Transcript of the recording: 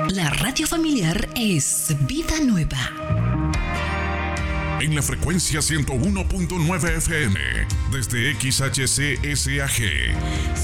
La radio familiar es Vida Nueva. En la frecuencia 101.9 FM, desde XHCSAG.